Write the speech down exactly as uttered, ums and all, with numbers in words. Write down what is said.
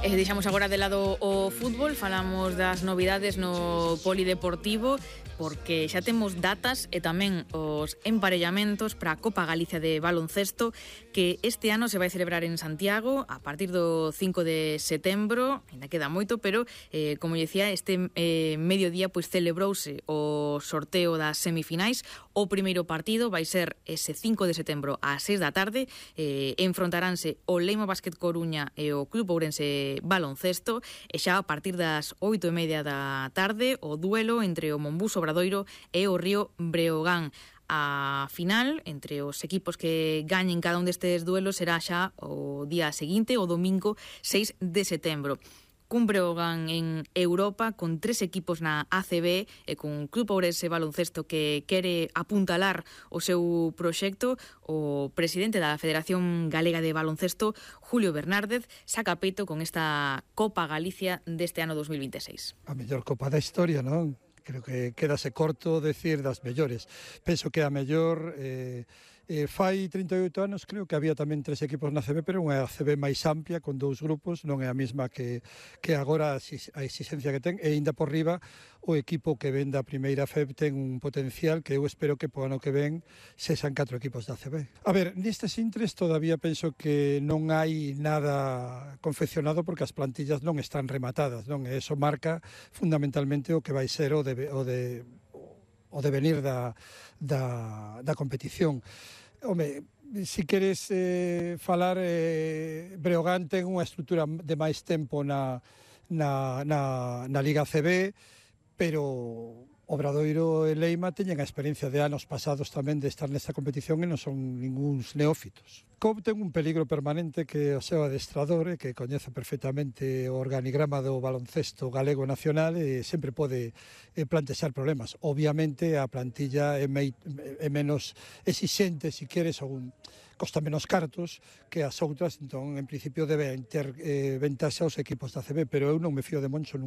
E deixamos agora de lado o fútbol, falamos das novidades no polideportivo, porque xa temos datas e tamén os emparellamentos para a Copa Galicia de baloncesto, que este ano se vai celebrar en Santiago a partir do cinco de setembro. Ainda queda moito, pero eh, como dicía, este eh, mediodía pois celebrouse o sorteo das semifinais. O primeiro partido vai ser ese cinco de setembro ás seis da tarde. eh, enfrontaránse o Leima Basket Coruña e o Club Ourense Baloncesto, e xa a partir das oito e media da tarde o duelo entre o Monbús Obradoiro e o Río Breogán. A final, entre os equipos que gañen cada un destes duelos, será xa o día seguinte, o domingo seis de setembro. Cun Breogán en Europa, con tres equipos na A C B e con Club Ourense Baloncesto que quere apuntalar o seu proxecto. O presidente da Federación Galega de Baloncesto, Julio Bernárdez, saca peito con esta Copa Galicia deste ano dos mil vinte e seis. A mellor Copa da historia, non? Creo que quedase corto decir das mellores. Penso que a mellor eh, eh, fai trinta e oito anos, creo que había tamén tres equipos na A C B, pero unha A C B máis amplia, con dous grupos, non é a mesma que, que agora a exigencia que ten, e ainda por riba o equipo que ven da primeira F E B ten un potencial que eu espero que po ano que ven sexan catro equipos da A C B. A ver, nestes intres todavía penso que non hai nada confeccionado porque as plantillas non están rematadas, non? E eso marca fundamentalmente o que vai ser o de o de o devenir da, da, da competición. Home, si queres eh, falar, eh, Breogán ten unha estrutura de máis tempo na, na, na, na Liga A C B, pero Obradoiro e Leima teñen a experiencia de anos pasados tamén de estar nesta competición e non son ningúns neófitos. C O B ten un peligro permanente que o seu adestrador e que coñece perfectamente o organigrama do baloncesto galego nacional e sempre pode eh, plantexar problemas. Obviamente a plantilla é, mei, é menos exixente, se queres, ou costa menos cartos que as outras, entón en principio deben ter eh, ventaxa os equipos da A C B, pero eu non me fío de Moncho nunca.